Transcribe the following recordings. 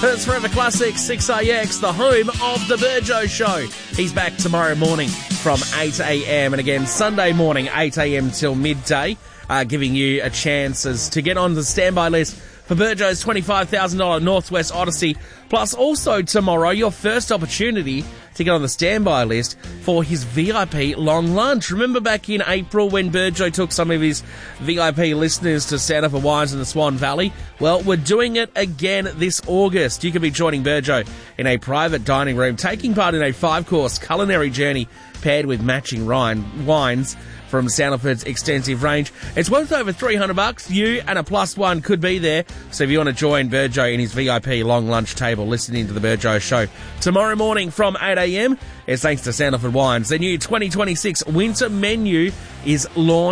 Perth's Forever Classic 6AX, the home of the Burjo Show. He's back tomorrow morning from 8 a.m. and again Sunday morning 8 a.m. till midday, giving you a chance to get on the standby list for Burjo's $25,000 Northwest Odyssey. Plus also tomorrow, your first opportunity to get on the standby list for his VIP long lunch. Remember back in April when Burjo took some of his VIP listeners to Sandifer Wines in the Swan Valley? Well, we're doing it again this August. You can be joining Burjo in a private dining room, taking part in a 5-course culinary journey paired with matching wines from Sandifer's extensive range. It's worth over $300. You and a plus one could be there. So if you want to join Burjo in his VIP long lunch table, listening to the Burjo Show tomorrow morning from 8 a.m, it's thanks to Sandifer Wines. The new 2026 winter menu is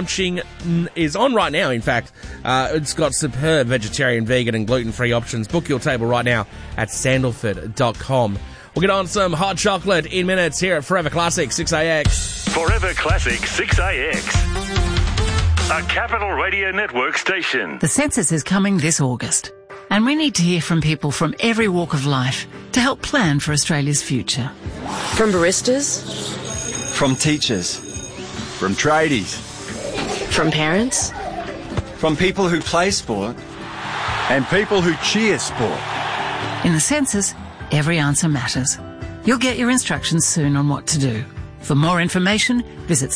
on right now, in fact. It's got superb vegetarian, vegan and gluten-free options. Book your table right now at sandalford.com. We'll get on some hot chocolate in minutes here at Forever Classic 6AX. Forever Classic 6AX. A Capital Radio Network station. The census is coming this August, and we need to hear from people from every walk of life to help plan for Australia's future. From baristas. From teachers. From tradies. From parents. From people who play sport. And people who cheer sport. In the census, every answer matters. You'll get your instructions soon on what to do. For more information, visit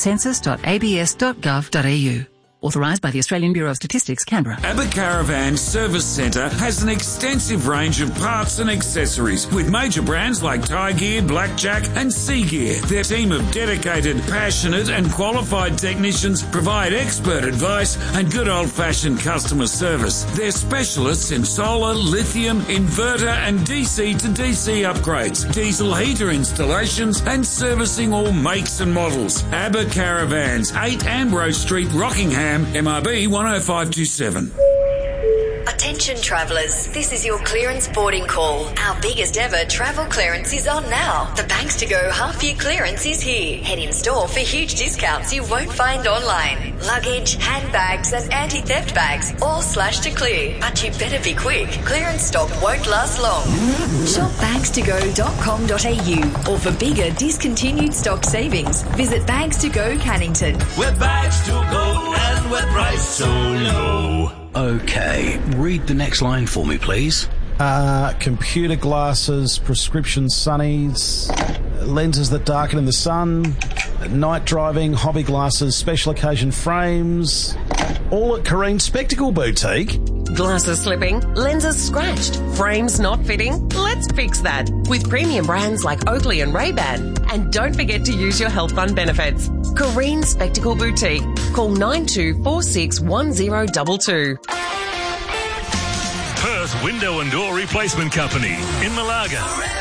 census.abs.gov.au. Authorised by the Australian Bureau of Statistics, Canberra. Abba Caravan Service Centre has an extensive range of parts and accessories with major brands like Thai Gear, Blackjack and Sea Gear. Their team of dedicated, passionate and qualified technicians provide expert advice and good old-fashioned customer service. They're specialists in solar, lithium, inverter and DC to DC upgrades, diesel heater installations and servicing all makes and models. Abba Caravans, 8 Ambrose Street, Rockingham, MRB 10527. Attention travellers, this is your clearance boarding call. Our biggest ever travel clearance is on now. The Banks to Go half-year clearance is here. Head in store for huge discounts you won't find online. Luggage, handbags and anti-theft bags all slashed to clear. But you better be quick. Clearance stock won't last long. Shop bankstogo.com.au or for bigger discontinued stock savings, visit Banks to Go Cannington. We're Bags to Go and we're priced so low. Okay, read the next line for me, please. Computer glasses, prescription sunnies, lenses that darken in the sun, night driving, hobby glasses, special occasion frames, all at Careen Spectacle Boutique. Glasses slipping, lenses scratched, frames not fitting? Let's fix that with premium brands like Oakley and Ray-Ban. And don't forget to use your health fund benefits. Careen Spectacle Boutique. Call 92461022. Perth Window and Door Replacement Company in Malaga.